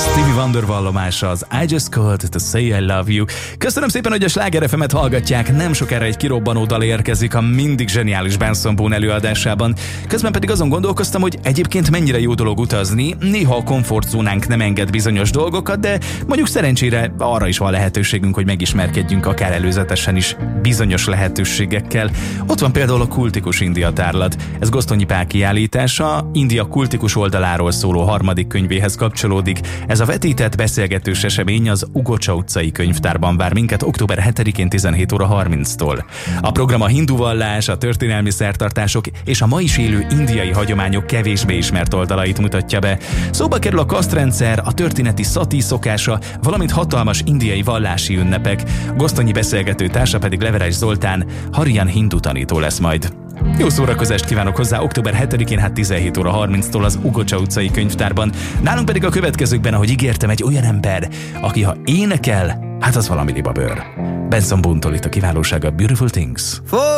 Stevie Wonder vallomása az I Just Called to Say I Love You. Köszönöm szépen, hogy a Sláger FM-et hallgatják. Nem sokára egy kirobbanó dal érkezik a mindig zseniális Benson Boone előadásában. Közben pedig azon gondolkoztam, hogy egyébként mennyire jó dolog utazni. Néha a komfortzónánk nem enged bizonyos dolgokat, de mondjuk szerencsére arra is van lehetőségünk, hogy megismerkedjünk akár előzetesen is bizonyos lehetőségekkel. Ott van például a Kultikus India tárlat. Ez Gosztonyi Pál kiállítása, India kultikus oldaláról szóló harmadik könyvéhez kapcsolódik. Ez a vetített beszélgetős esemény az Ugocsa utcai könyvtárban vár minket október 7-én 17 óra 30-tól. A program a hindu vallás, a történelmi szertartások és a ma is élő indiai hagyományok kevésbé ismert oldalait mutatja be. Szóba kerül a kasztrendszer, a történeti szati szokása, valamint hatalmas indiai vallási ünnepek. Gosztonyi beszélgető társa pedig Leveres Zoltán, Harian hindu tanító lesz majd. Jó szórakozást kívánok hozzá október 7-én 17 óra 30-tól az Ugocsa utcai könyvtárban. Nálunk pedig a következőkben, ahogy ígértem, egy olyan ember, aki ha énekel, hát az valami libabőr. Benson Boone-tól itt a kiválóság, a Beautiful Things.